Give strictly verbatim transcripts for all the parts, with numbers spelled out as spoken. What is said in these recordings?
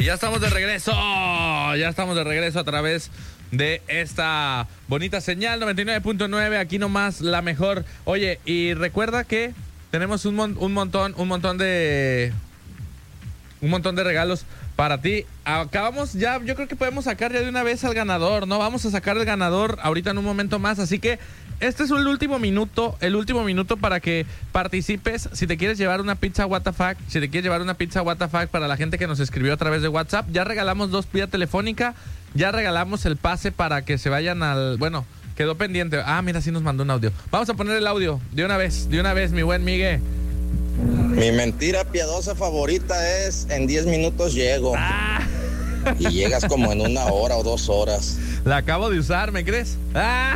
Y ya estamos de regreso, ya estamos de regreso a través de esta bonita señal noventa y nueve punto nueve, aquí nomás la mejor. Oye, y recuerda que tenemos un, mon- un montón, un montón de... Un montón de regalos para ti. Acabamos ya, yo creo que podemos sacar ya de una vez al ganador, ¿no? Vamos a sacar el ganador ahorita en un momento más, así que este es el último minuto, el último minuto para que participes. Si te quieres llevar una pizza what the fuck, si te quieres llevar una pizza what the fuck para la gente que nos escribió a través de WhatsApp, ya regalamos dos vía telefónica, ya regalamos el pase para que se vayan al, bueno, quedó pendiente. Ah, mira, sí nos mandó un audio. Vamos a poner el audio de una vez, de una vez, mi buen Miguel. Mi mentira piadosa favorita es en diez minutos llego. Ah. Y llegas como en una hora o dos horas. La acabo de usar, ¿me crees? Ah.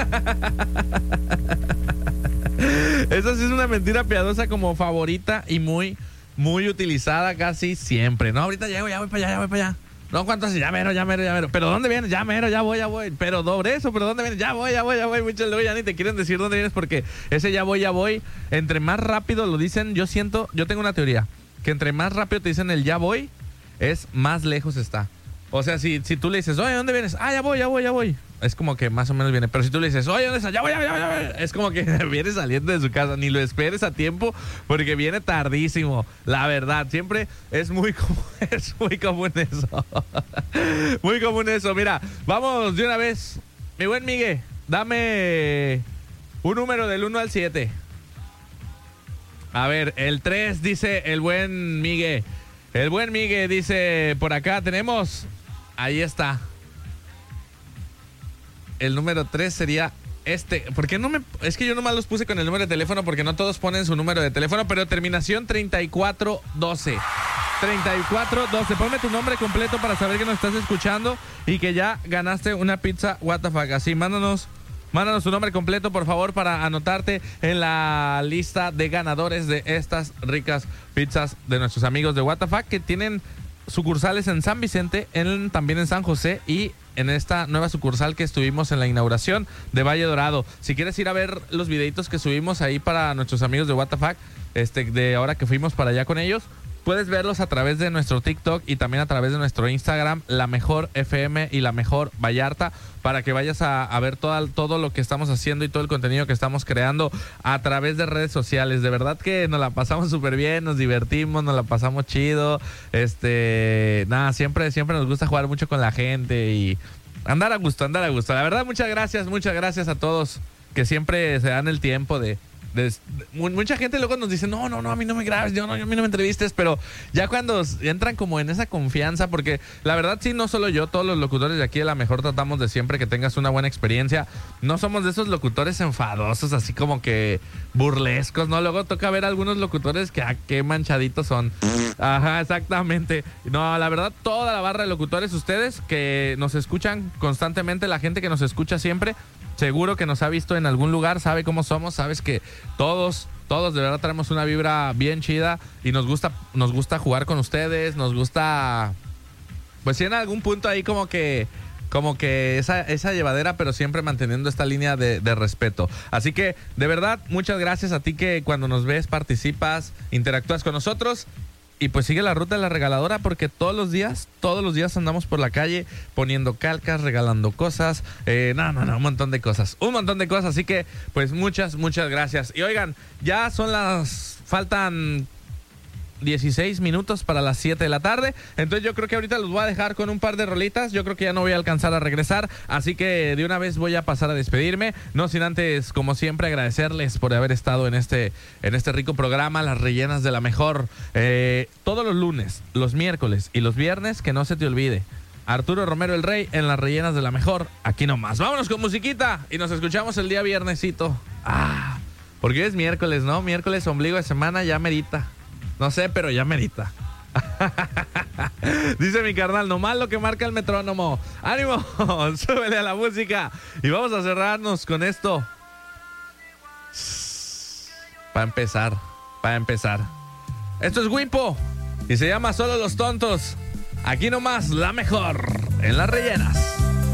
Esa sí es una mentira piadosa como favorita y muy, muy utilizada casi siempre. No, ahorita llego, ya voy para allá, ya voy para allá. No, ¿cuánto hace? Ya mero, ya mero, ya mero. ¿Pero dónde vienes? Ya mero, ya voy, ya voy. Pero doble eso, ¿pero dónde vienes? Ya voy, ya voy, ya voy. Muchos luego ya ni te quieren decir dónde vienes porque ese ya voy, ya voy. Entre más rápido lo dicen, yo siento, yo tengo una teoría, que entre más rápido te dicen el ya voy, es más lejos está. O sea, si, si tú le dices, oye, ¿dónde vienes? Ah, ya voy, ya voy, ya voy. Es como que más o menos viene. Pero si tú le dices, oye, ¿dónde estás? Ya voy, ya voy, ya voy, ya voy. Es como que viene saliendo de su casa. Ni lo esperes a tiempo porque viene tardísimo. La verdad, siempre es muy común, es muy común eso. Muy común eso. Mira, vamos de una vez. Mi buen Miguel, dame un número del uno al siete. A ver, el tres dice el buen Miguel. El buen Miguel dice, por acá tenemos... Ahí está. El número tres sería este. ¿Por qué no me...? Es que yo nomás los puse con el número de teléfono porque no todos ponen su número de teléfono, pero terminación treinta y cuatro doce. treinta y cuatro doce. Ponme tu nombre completo para saber que nos estás escuchando y que ya ganaste una pizza what the fuck. Así, mándanos... Mándanos tu nombre completo, por favor, para anotarte en la lista de ganadores de estas ricas pizzas de nuestros amigos de What the Fuck, que tienen sucursales en San Vicente, en, también en San José y en esta nueva sucursal que estuvimos en la inauguración de Valle Dorado. Si quieres ir a ver los videitos que subimos ahí para nuestros amigos de What the Fuck, este, de ahora que fuimos para allá con ellos, puedes verlos a través de nuestro TikTok y también a través de nuestro Instagram, La Mejor F M y La Mejor Vallarta, para que vayas a, a ver todo, todo lo que estamos haciendo y todo el contenido que estamos creando a través de redes sociales. De verdad que nos la pasamos súper bien, nos divertimos, nos la pasamos chido. Este, nada, siempre, siempre nos gusta jugar mucho con la gente y andar a gusto, andar a gusto. La verdad, muchas gracias, muchas gracias a todos que siempre se dan el tiempo de... De, de, mucha gente luego nos dice, no, no, no, a mí no me grabes, yo no, a mí no me entrevistes, pero ya cuando entran como en esa confianza, porque la verdad sí, no solo yo, todos los locutores de aquí a la mejor tratamos de siempre que tengas una buena experiencia. No somos de esos locutores enfadosos, así como que burlescos, ¿no? Luego toca ver algunos locutores que, ah, qué manchaditos son. Ajá, exactamente. No, la verdad, toda la barra de locutores, ustedes que nos escuchan constantemente, la gente que nos escucha siempre, seguro que nos ha visto en algún lugar, sabe cómo somos, sabes que todos, todos de verdad traemos una vibra bien chida y nos gusta, nos gusta jugar con ustedes, nos gusta, pues sí, en algún punto ahí como que, como que esa, esa llevadera, pero siempre manteniendo esta línea de, de respeto. Así que, de verdad, muchas gracias a ti que cuando nos ves, participas, interactúas con nosotros. Y pues sigue la ruta de la regaladora porque todos los días, todos los días andamos por la calle poniendo calcas, regalando cosas. Eh, no, no, no, un montón de cosas. Un montón de cosas. Así que pues muchas, muchas gracias. Y oigan, ya son las... Faltan dieciséis minutos para las siete de la tarde. Entonces yo creo que ahorita los voy a dejar con un par de rolitas. Yo creo que ya no voy a alcanzar a regresar. Así que de una vez voy a pasar a despedirme. No sin antes, como siempre, agradecerles por haber estado en este, en este rico programa, Las Rellenas de la Mejor. Eh, todos los lunes, los miércoles y los viernes, que no se te olvide. Arturo Romero el Rey en Las Rellenas de la Mejor. Aquí nomás. Vámonos con musiquita y nos escuchamos el día viernesito. Ah, porque hoy es miércoles, ¿no? Miércoles, ombligo de semana, ya merita. No sé, pero ya merita. Dice mi carnal, nomás lo que marca el metrónomo. ¡Ánimo! Súbele a la música. Y vamos a cerrarnos con esto. Para empezar, para empezar. Esto es Wipo y se llama Solo los Tontos. Aquí nomás, La Mejor en Las Rellenas.